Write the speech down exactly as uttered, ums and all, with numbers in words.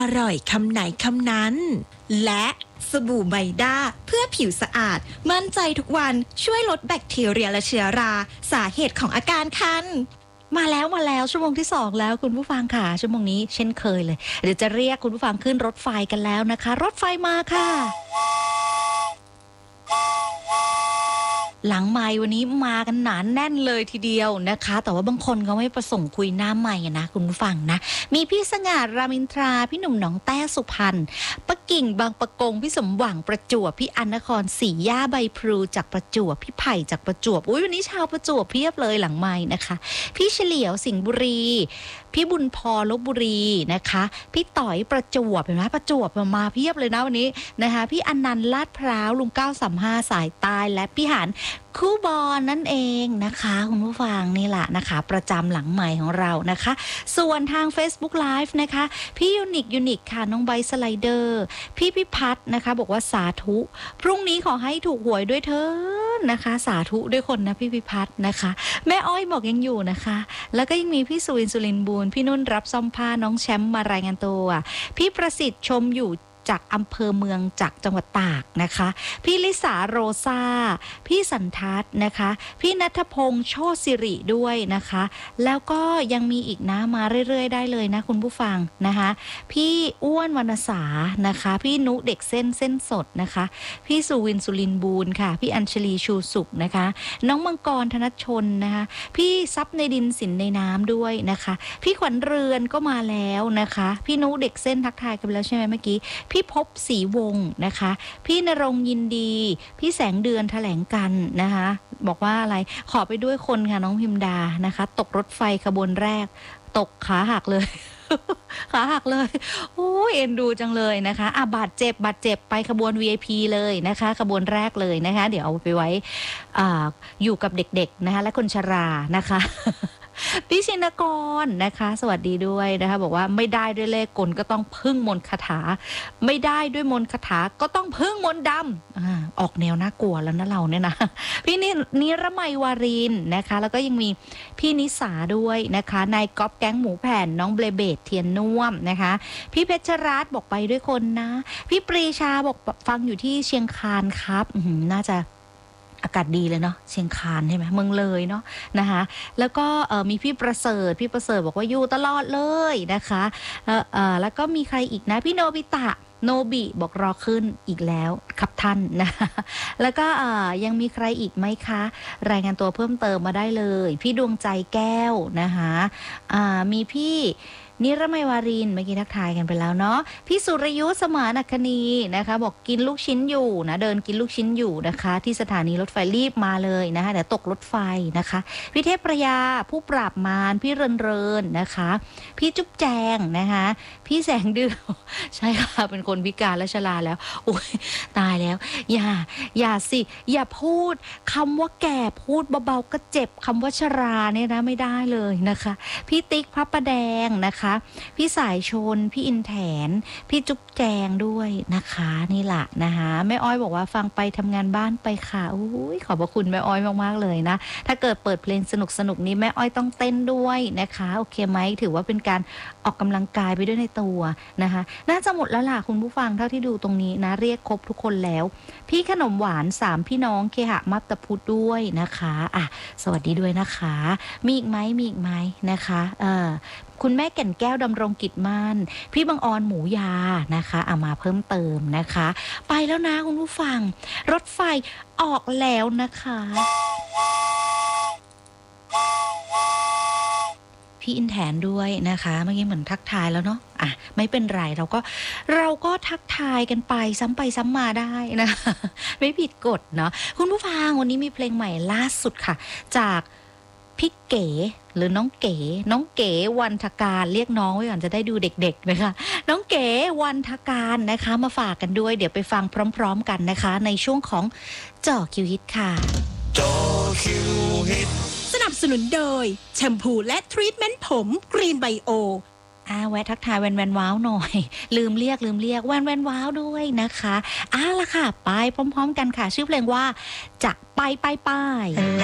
อร่อยคำไหนคำนั้นและสบู่ไมด้าเพื่อผิวสะอาดมั่นใจทุกวันช่วยลดแบคทีเรียและเชื้อราสาเหตุของอาการคันมาแล้วมาแล้วชั่วโมงที่สองแล้วคุณผู้ฟังค่ะชั่วโมงนี้เช่นเคยเลยเดี๋ยวจะเรียกคุณผู้ฟังขึ้นรถไฟกันแล้วนะคะรถไฟมาค่ะหลังไมค์วันนี้มากันหนานแน่นเลยทีเดียวนะคะแต่ว่าบางคนเขาไม่ประสงค์คุยหน้าไมค์นะคุณผู้ฟังนะมีพี่สง่ารามอินทราพี่หนุ่มหนองแต้สุพรรณป้ากิ่งบางปะกงพี่สมหวังประจวบพี่อนนครศรีย่าใบพลูจากประจวบพี่ไผ่จากประจวบอุ้ยวันนี้ชาวประจวบเพียบเลยหลังไมค์นะคะพี่เฉลียวสิงห์บุรีพี่บุญพรลพบุรีนะคะพี่ต่อยประจวบเห็นไหมประจวบมาเพียบเลยนะวันนี้นะคะพี่อนันต์ลาดพร้าวลุงเก้าสามห้าสายใต้และพี่หานคู่บอลนั่นเองนะคะคุณผู้ฟังนี่แหละนะคะประจำหลังใหม่ของเรานะคะส่วนทาง Facebook Live นะคะพี่ยูนิคยูนิคค่ะน้องใบสไลเดอร์พี่พิพัฒน์นะคะบอกว่าสาธุพรุ่งนี้ขอให้ถูกหวยด้วยเถิดนะคะสาธุด้วยคนนะพี่พิพัฒน์นะคะแม่อ้อยบอกยังอยู่นะคะแล้วก็ยังมีพี่สุวินสุรินทร์บูรณ์พี่นุ่นรับซ่อมผ้าน้องแชมป์มารายงานตัวพี่ประสิทธิ์ชมอยู่จากอำเภอเมืองจากจังหวัดตากนะคะพี่ลิสาโรซาพี่สันทัศน์นะคะพี่ณัฐพงษ์โชติสิริด้วยนะคะแล้วก็ยังมีอีกนะมาเรื่อยๆได้เลยนะคุณผู้ฟังนะคะพี่อ้วนวรรณสานะคะพี่นุเด็กเส้นเส้นสดนะคะพี่สุวินสุรินทร์บูรณ์ค่ะพี่อัญชลีชูสุขนะคะน้องมังกรธนชนนะคะพี่ซับในดินสินในน้ำด้วยนะคะพี่ขวัญเรือนก็มาแล้วนะคะพี่นุเด็กเส้นทักทายกันแล้วใช่ไหมเมื่อกี้พี่พบศรีวงศ์นะคะพี่ณรงค์ยินดีพี่แสงเดือนแถลงกันนะคะบอกว่าอะไรขอไปด้วยคนค่ะน้องพิมดานะคะตกรถไฟขบวนแรกตกขาหักเลย ขาหักเลยโอ้ยเอ็นดูจังเลยนะคะอ่ะบาดเจ็บบาดเจ็บไปขบวน วี ไอ พี เลยนะคะขบวนแรกเลยนะคะเดี๋ยวเอาไปไว้อ่าอยู่กับเด็กๆนะคะและคนชรานะคะพี่ชินกรนะคะสวัสดีด้วยนะคะบอกว่าไม่ได้ด้วยเลขกลก็ต้องพึ่งมนต์คาถาไม่ได้ด้วยมนต์คาถาก็ต้องพึ่งมนต์ดำอ่าออกแนวน่ากลัวแล้วนะเราเนี่ยนะพี่นินิรมัยวารินนะคะแล้วก็ยังมีพี่นิสาด้วยนะคะนายก๊อฟแก๊งหมูแผ่นน้องเบลเบตเทียนน่วมนะคะพี่เพชรรัตน์บอกไปด้วยคนนะพี่ปรีชาบอกฟังอยู่ที่เชียงคานครับน่าจะอากาศดีเลยเนาะเชียงคานใช่ไหมเมืองเลยเนาะนะคะแล้วก็มีพี่ประเสริฐพี่ประเสริฐบอกว่าอยู่ตลอดเลยนะคะแล้วแล้วก็มีใครอีกนะพี่โนบิตะโนบิบอกรอขึ้นอีกแล้วครับท่านนะแล้วก็ยังมีใครอีกไหมคะรายงานตัวเพิ่มเติมมาได้เลยพี่ดวงใจแก้วนะคะมีพี่นิรมัยวารินเมื่อกี้ทักทายกันไปแล้วเนาะพี่สุรยุทธสมานคณีนะคะบอกกินลูกชิ้นอยู่นะเดินกินลูกชิ้นอยู่นะคะที่สถานีรถไฟรีบมาเลยนะคะเดี๋ยวตกรถไฟนะคะพี่เทพประยาผู้ปราบมารพี่เรินเรินนะคะพี่จุ๊บแจงนะคะพี่แสงเดือนใช่ค่ะเป็นคนพิการและชราแล้วโอ้ยตายแล้วอย่าอย่าสิอย่าพูดคำว่าแก่พูดเบาๆก็เจ็บคำว่าชราเนี่ยนะไม่ได้เลยนะคะพี่ติ๊กพระประแดงนะคะพี่สายชนพี่อินแถนพี่จุ๊บแจงด้วยนะคะนี่แหละนะคะแม่อ้อยบอกว่าฟังไปทำงานบ้านไปค่ะอุ้ยขอบพระคุณแม่อ้อยมากๆเลยนะถ้าเกิดเปิดเพลงสนุกสนุกนี้แม่อ้อยต้องเต้นด้วยนะคะโอเคไหมถือว่าเป็นการออกกำลังกายไปด้วยในตัวนะคะน่าจะหมดแล้วล่ะคุณผู้ฟังเท่าที่ดูตรงนี้นะเรียกครบทุกคนแล้วพี่ขนมหวานสามพี่น้องเคหะมัตตพุทธด้วยนะคะอ่ะสวัสดีด้วยนะคะมีอีกไหมมีอีกไหมนะคะเออคุณแม่แก่นแก้วดำรงกิจมั่นพี่บังออนหมูยานะคะเอามาเพิ่มเติมนะคะไปแล้วนะคุณผู้ฟังรถไฟออกแล้วนะคะพี่อินแถนด้วยนะคะเมื่อกี้เหมือนทักทายแล้วเนาะอ่ะไม่เป็นไรเราก็เราก็ทักทายกันไปซ้ำไปซ้ำมาได้นะไม่ผิดกฎเนาะคุณผู้ฟังวันนี้มีเพลงใหม่ล่าสุดค่ะจากพี่เก๋หรือน้องเก๋น้องเก๋วันทการเรียกน้องไว้ก่อนจะได้ดูเด็กๆนะคะน้องเก๋วันทการนะคะมาฝากกันด้วยเดี๋ยวไปฟังพร้อมๆกันนะคะในช่วงของเจาะคิวฮิตค่ะเจาะคิวฮิตสนับสนุนโดยแชมพูและทรีทเมนต์ผมกรีนไบโออ่าแวะทักทายแวนแวนว้าวหน่อยลืมเรียกลืมเรียกแวนแวนว้าวด้วยนะคะอ่าล่ะค่ะไปพร้อมๆกันค่ะชื่อเพลงว่าจะไปไปไป